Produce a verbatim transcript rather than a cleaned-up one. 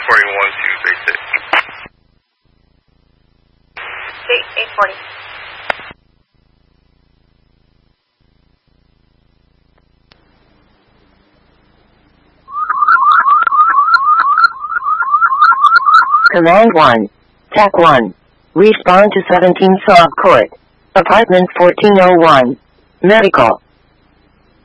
Reporting one two three six. State eight forty. Command one. T A C one. Respond to seventeen Saab Court. Apartment fourteen oh one. Medical.